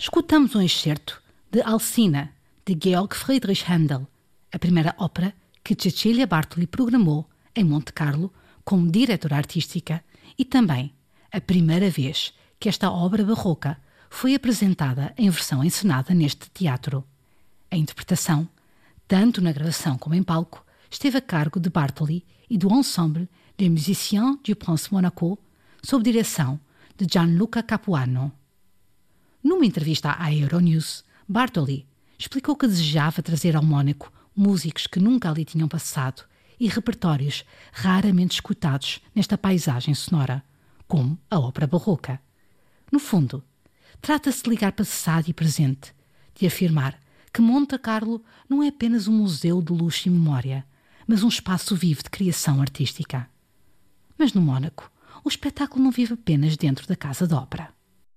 escutamos um excerto de Alcina, de Georg Friedrich Händel, a primeira ópera que Cecilia Bartoli programou em Monte Carlo como diretora artística e também a primeira vez que esta obra barroca foi apresentada em versão encenada neste teatro. A interpretação, tanto na gravação como em palco, esteve a cargo de Bartoli e do Ensemble des Musiciens du Prince Monaco, sob direção de Gianluca Capuano. Numa entrevista à Euronews, Bartoli explicou que desejava trazer ao Mónaco músicos que nunca ali tinham passado e repertórios raramente escutados nesta paisagem sonora, como a ópera barroca. No fundo, trata-se de ligar passado e presente, de afirmar que Monte Carlo não é apenas um museu de luxo e memória, mas um espaço vivo de criação artística. Mas no Mónaco, o espetáculo não vive apenas dentro da casa de ópera.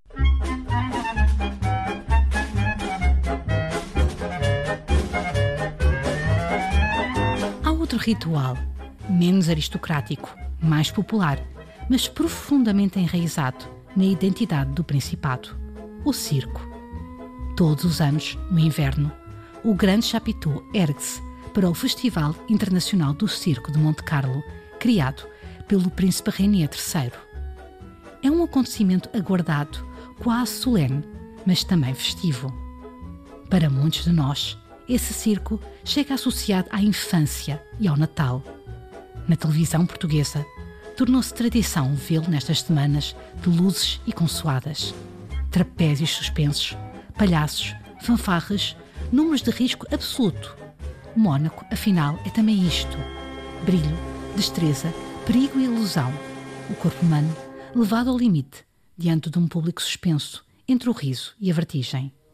Há outro ritual, menos aristocrático, mais popular, mas profundamente enraizado na identidade do Principado: o circo. Todos os anos, no inverno, o grande chapiteau ergue-se para o Festival Internacional do Circo de Monte Carlo, criado pelo Príncipe Rainier III. É um acontecimento aguardado, quase solene, mas também festivo. Para muitos de nós, esse circo chega associado à infância e ao Natal. Na televisão portuguesa, tornou-se tradição vê-lo nestas semanas de luzes e consoadas, trapézios suspensos, palhaços, fanfarras, números de risco absoluto. Mónaco, afinal, é também isto: brilho, destreza, perigo e ilusão. O corpo humano levado ao limite, diante de um público suspenso entre o riso e a vertigem.